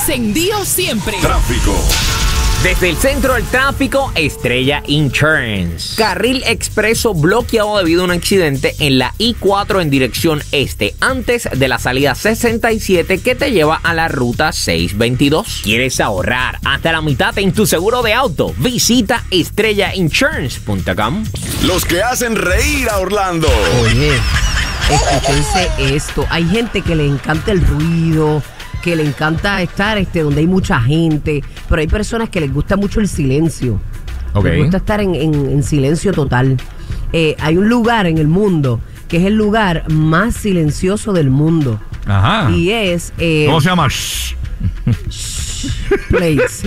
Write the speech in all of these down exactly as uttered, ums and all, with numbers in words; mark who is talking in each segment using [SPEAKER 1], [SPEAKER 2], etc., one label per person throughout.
[SPEAKER 1] encendido siempre.
[SPEAKER 2] Tráfico.
[SPEAKER 3] Desde el centro del tráfico, Estrella Insurance. Carril expreso bloqueado debido a un accidente en la I cuatro en dirección este, antes de la salida sesenta y siete que te lleva a la ruta seiscientos veintidós. ¿Quieres ahorrar hasta la mitad en tu seguro de auto? Visita estrella insurance punto com.
[SPEAKER 2] Los que hacen reír a Orlando.
[SPEAKER 4] Oye, escúchense esto. Hay gente que le encanta el ruido, que le encanta estar este, donde hay mucha gente, pero hay personas que les gusta mucho el silencio. Okay. Les gusta estar en, en, en silencio total. Eh, hay un lugar en el mundo que es el lugar más silencioso del mundo.
[SPEAKER 5] Ajá.
[SPEAKER 4] Y es... Eh,
[SPEAKER 5] ¿Cómo se llama? Shh.
[SPEAKER 4] Place.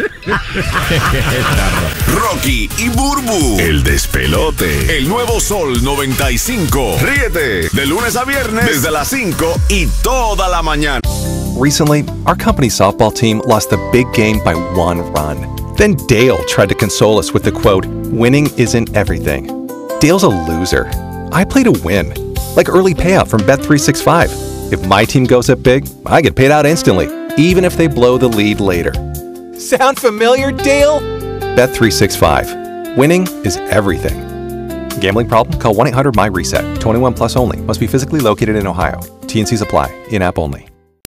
[SPEAKER 2] Rocky y Burbu, el despelote. El nuevo Sol noventa y cinco. Ríete de lunes a viernes desde las cinco y toda la mañana.
[SPEAKER 6] Recently, our company's softball team lost the big game by one run. Then Dale tried to console us with the quote, "Winning isn't everything." Dale's a loser. I play to win. Like early payout from Bet three sixty-five. If my team goes up big, I get paid out instantly, even if they blow the lead later. Sound familiar, Dale? Bet three sixty-five. Winning is everything. Gambling problem? Call one eight hundred M Y reset. twenty-one plus only. Must be physically located in Ohio. T and C's apply. In-app only.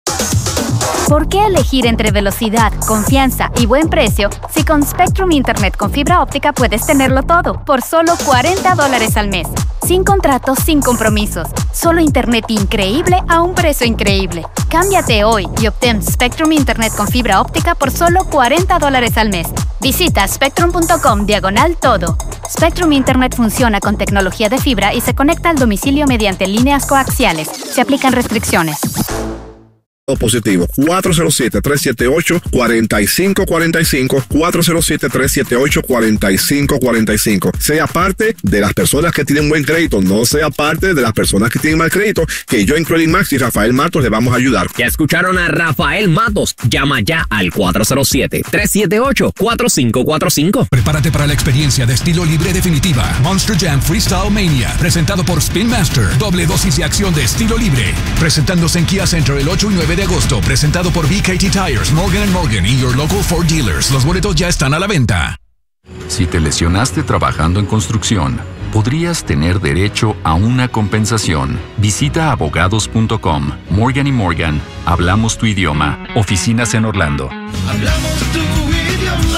[SPEAKER 7] ¿Por qué elegir entre velocidad, confianza y buen precio si con Spectrum Internet con fibra óptica puedes tenerlo todo por solo cuarenta dólares al mes? Sin contratos, sin compromisos. Solo internet increíble a un precio increíble. Cámbiate hoy y obtén Spectrum Internet con fibra óptica por solo cuarenta dólares al mes. Visita spectrum punto com diagonal todo. Spectrum Internet funciona con tecnología de fibra y se conecta al domicilio mediante líneas coaxiales. Se aplican restricciones.
[SPEAKER 8] Positivo. cuatro cero siete, tres siete ocho, cuatro cinco cuatro cinco, cuatro cero siete, tres siete ocho, cuatro cinco cuatro cinco. Sea parte de las personas que tienen buen crédito, no sea parte de las personas que tienen mal crédito, que yo en Credit Max y Rafael Matos le vamos a ayudar.
[SPEAKER 9] Ya escucharon a Rafael Matos. Llama ya al cuatro cero siete, tres siete ocho, cuatro cinco cuatro cinco.
[SPEAKER 10] Prepárate para la experiencia de estilo libre definitiva. Monster Jam Freestyle Mania, presentado por Spin Master. Doble dosis de acción de estilo libre. Presentándose en Kia Center el ocho y nueve de agosto, presentado por B K T Tires, Morgan and Morgan y Your Local Ford Dealers. Los boletos ya están a la venta.
[SPEAKER 11] Si te lesionaste trabajando en construcción, podrías tener derecho a una compensación. Visita abogados punto com. Morgan y Morgan, hablamos tu idioma. Oficinas en Orlando.
[SPEAKER 12] Hablamos tu idioma.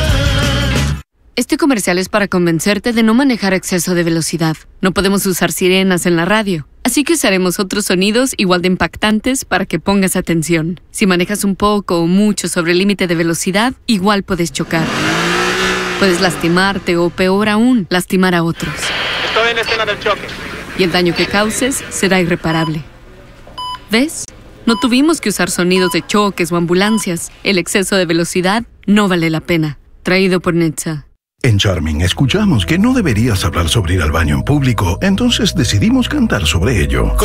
[SPEAKER 13] Este comercial es para convencerte de no manejar a exceso de velocidad. No podemos usar sirenas en la radio. Así que usaremos otros sonidos igual de impactantes para que pongas atención. Si manejas un poco o mucho sobre el límite de velocidad, igual puedes chocar. Puedes lastimarte o, peor aún, lastimar a otros.
[SPEAKER 14] Estoy en la escena del choque.
[SPEAKER 13] Y el daño que causes será irreparable. ¿Ves? No tuvimos que usar sonidos de choques o ambulancias. El exceso de velocidad no vale la pena. Traído por Netza.
[SPEAKER 15] En Charming escuchamos que no deberías hablar sobre ir al baño en público, entonces decidimos cantar sobre ello.